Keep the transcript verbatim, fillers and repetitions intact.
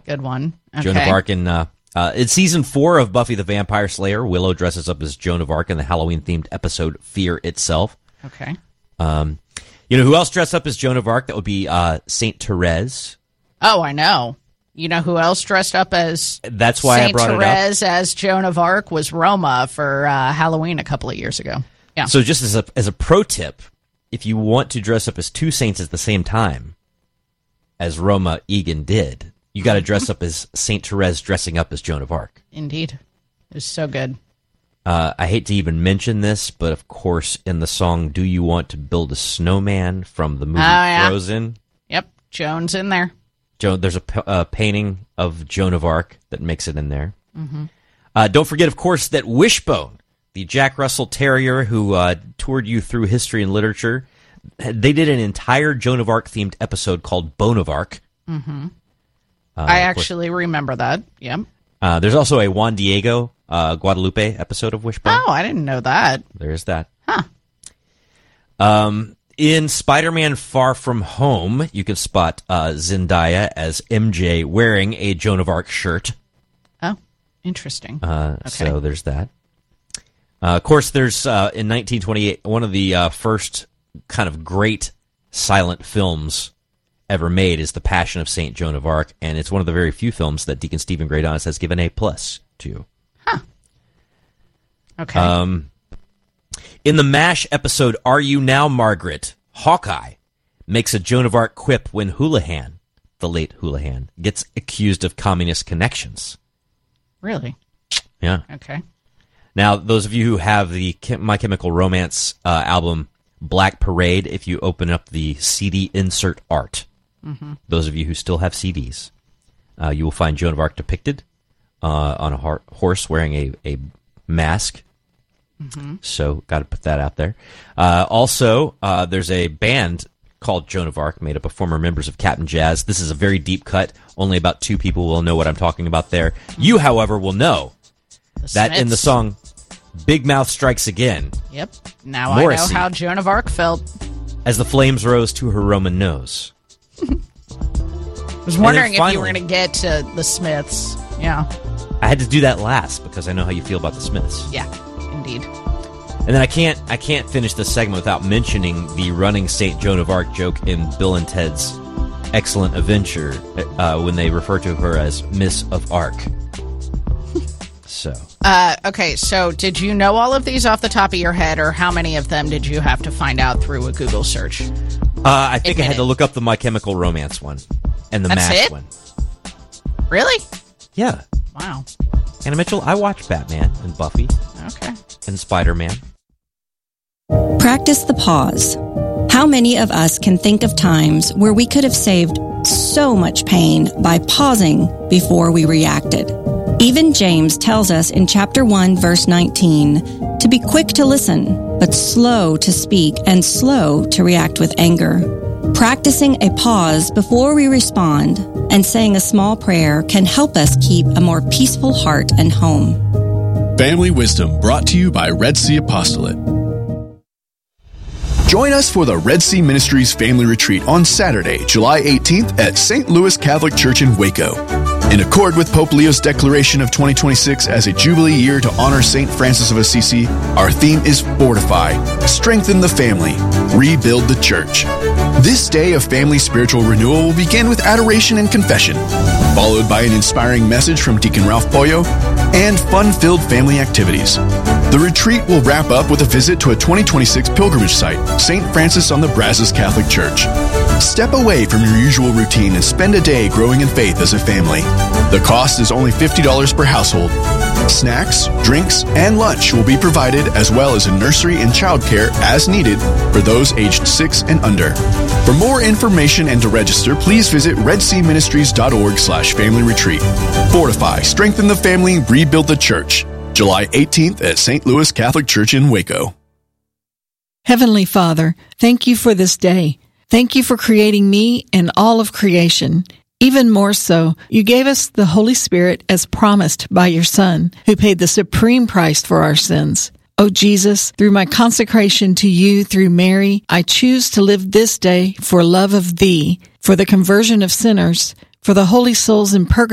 Good one. Okay. Joan of Arc in, uh, uh, in season four of Buffy the Vampire Slayer, Willow dresses up as Joan of Arc in the Halloween-themed episode Fear Itself. Okay. Um, you know who else dressed up as Joan of Arc? That would be uh, Saint Therese. Oh, I know. You know who else dressed up as That's why Saint I brought Therese it up. as Joan of Arc was Roma for uh, Halloween a couple of years ago. Yeah. So just as a as a pro tip, if you want to dress up as two saints at the same time, as Roma Egan did, you got to dress up as Saint Therese dressing up as Joan of Arc. Indeed. It was so good. Uh, I hate to even mention this, but of course, in the song "Do You Want to Build a Snowman" from the movie Oh, yeah. Frozen, Yep. Joan's in there. Joan, there's a, p- a painting of Joan of Arc that makes it in there. Mm-hmm. Uh, don't forget, of course, that Wishbone, the Jack Russell Terrier who uh, toured you through history and literature, they did an entire Joan of Arc themed episode called Bone of Arc. Mm-hmm. Uh, I actually remember that. Yep. Uh, there's also a Juan Diego uh, Guadalupe episode of Wishbone. Oh, I didn't know that. There is that. Huh. Um, in Spider-Man Far From Home, you can spot uh, Zendaya as M J wearing a Joan of Arc shirt. Oh, interesting. Uh, Okay. So there's that. Uh, of course, there's uh, in nineteen twenty-eight, one of the uh, first kind of great silent films ever made is The Passion of Saint Joan of Arc, and it's one of the very few films that Deacon Stephen Greydonis has given A plus to. Huh. Okay. Um, in the MASH episode Are You Now, Margaret?, Hawkeye makes a Joan of Arc quip when Houlihan, the late Houlihan, gets accused of communist connections. Really? Yeah. Okay. Now, those of you who have the Chem- My Chemical Romance uh, album Black Parade, if you open up the C D insert art, mm-hmm. those of you who still have C Ds, uh, you will find Joan of Arc depicted uh, on a har- horse wearing a, a mask. Mm-hmm. So, got to put that out there. Uh, also, uh, there's a band called Joan of Arc, made up of former members of Captain Jazz. This is a very deep cut. Only about two people will know what I'm talking about there. You, however, will know The that in the Smiths. song Big Mouth Strikes Again, Yep. Now Morrissey. I know how Joan of Arc felt. as the flames rose to her Roman nose. I was wondering if finally- you were going to get to the Smiths. Yeah. I had to do that last because I know how you feel about the Smiths. Yeah. Indeed. And then I can't I can't finish this segment without mentioning the running Saint Joan of Arc joke in Bill and Ted's Excellent Adventure uh, when they refer to her as Miss of Arc. So, Uh, okay, so did you know all of these off the top of your head, or how many of them did you have to find out through a Google search? uh, I think I Admit had to it. look up the My Chemical Romance one and the That's MASH it? one. Really? Yeah. Wow. Anna Mitchell, I watched Batman and Buffy Okay. and Spider-Man. Practice the pause. How many of us can think of times where we could have saved so much pain by pausing before we reacted? Even James tells us in chapter one, verse nineteen, to be quick to listen, but slow to speak and slow to react with anger. Practicing a pause before we respond and saying a small prayer can help us keep a more peaceful heart and home. Family Wisdom brought to you by Red Sea Apostolate. Join us for the Red Sea Ministries Family Retreat on Saturday, July eighteenth at Saint Louis Catholic Church in Waco. In accord with Pope Leo's declaration of twenty twenty-six as a Jubilee year to honor Saint Francis of Assisi, our theme is Fortify, Strengthen the Family, Rebuild the Church. This day of family spiritual renewal will begin with adoration and confession, followed by an inspiring message from Deacon Ralph Pollo, and fun-filled family activities. The retreat will wrap up with a visit to a twenty twenty-six pilgrimage site, Saint Francis on the Brazos Catholic Church. Step away from your usual routine and spend a day growing in faith as a family. The cost is only fifty dollars per household. Snacks, drinks, and lunch will be provided, as well as a nursery and childcare as needed for those aged six and under. For more information and to register, please visit redseaministries.org slash family retreat. Fortify, strengthen the family, rebuild the church. July eighteenth at Saint Louis Catholic Church in Waco. Heavenly Father, thank you for this day. Thank you for creating me and all of creation. Even more so, you gave us the Holy Spirit as promised by your Son, who paid the supreme price for our sins. Oh Jesus, through my consecration to you through Mary, I choose to live this day for love of thee, for the conversion of sinners, for the holy souls in purgatory,